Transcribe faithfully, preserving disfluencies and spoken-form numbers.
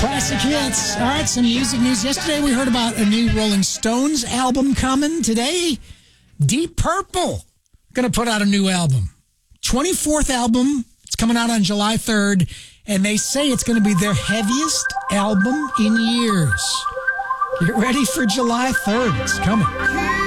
Classic hits. All right, some music news. Yesterday we heard about a new Rolling Stones album coming. Today, Deep Purple going to put out a new album. twenty-fourth album. It's coming out on July third, and they say it's going to be their heaviest album in years. Get ready for July third. It's coming.